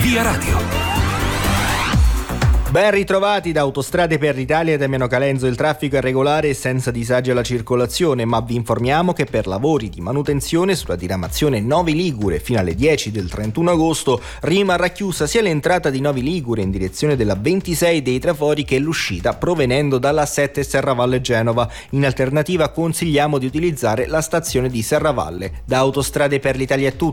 Via Radio. Ben ritrovati da Autostrade per l'Italia e Damiano Calenzo. Il traffico è regolare e senza disagi alla circolazione, ma vi informiamo che per lavori di manutenzione sulla diramazione Novi Ligure fino alle 10 del 31 agosto rimarrà chiusa sia l'entrata di Novi Ligure in direzione della 26 dei Trafori che l'uscita provenendo dalla 7 Serravalle Genova. In alternativa consigliamo di utilizzare la stazione di Serravalle. Da Autostrade per l'Italia è tutto.